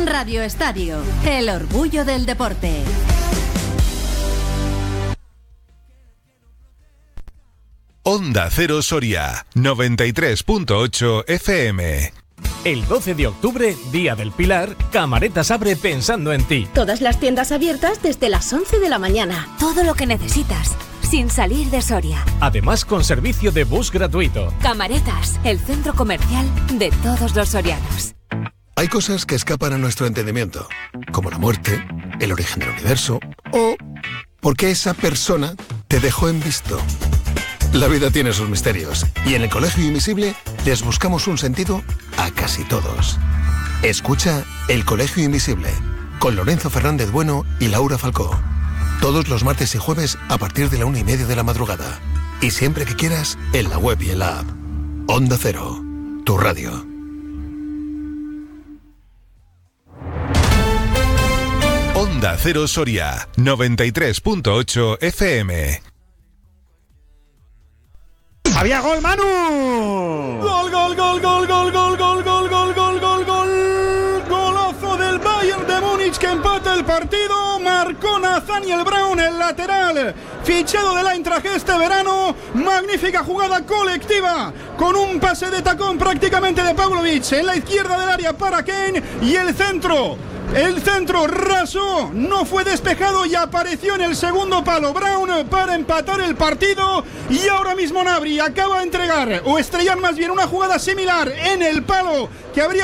Radio Estadio, el orgullo del deporte. Onda Cero Soria, 93.8 FM. El 12 de octubre, Día del Pilar, Camaretas abre pensando en ti. Todas las tiendas abiertas desde las 11 de la mañana. Todo lo que necesitas, sin salir de Soria. Además, con servicio de bus gratuito. Camaretas, el centro comercial de todos los sorianos. Hay cosas que escapan a nuestro entendimiento, como la muerte, el origen del universo o porque esa persona te dejó en visto. La vida tiene sus misterios y en el Colegio Invisible les buscamos un sentido a casi todos. Escucha El Colegio Invisible con Lorenzo Fernández Bueno y Laura Falcó. Todos los martes y jueves a partir de la 1:30 de la madrugada. Y siempre que quieras, en la web y en la app. Onda Cero, tu radio. Onda Cero Soria, 93.8 FM. ¡Había gol, Manu! ¡Gol, gol, gol, gol, gol, gol, gol, gol, gol, gol, gol, gol! ¡Golazo del Bayern de Múnich que empata el partido! Marcó Nathaniel Brown, el lateral, fichado del Eintracht este verano. Magnífica jugada colectiva, con un pase de tacón prácticamente de Pavlovic en la izquierda del área para Kane y el centro. El centro rasó, no fue despejado y apareció en el segundo palo Brown para empatar el partido. Y ahora mismo Gnabry acaba de entregar, o estrellar más bien, una jugada similar en el palo que habría